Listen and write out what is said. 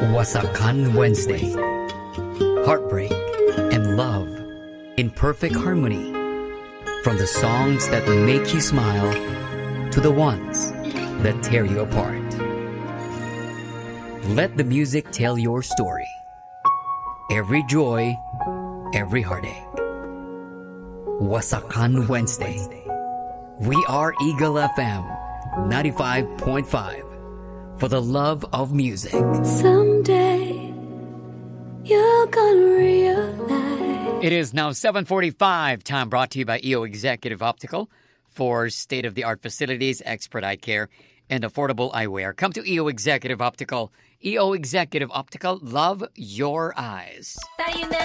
Wasakan Wednesday. Heartbreak and love in perfect harmony. From the songs that make you smile to the ones that tear you apart. Let the music tell your story. Every joy, every heartache. Wasakan Wednesday. We are Eagle FM 95.5 for the love of music. Someday you're gonna realize. It is now 7:45. Time brought to you by EO Executive Optical for state-of-the-art facilities, expert eye care, and affordable eyewear. Come to EO Executive Optical. EO Executive Optical, love your eyes.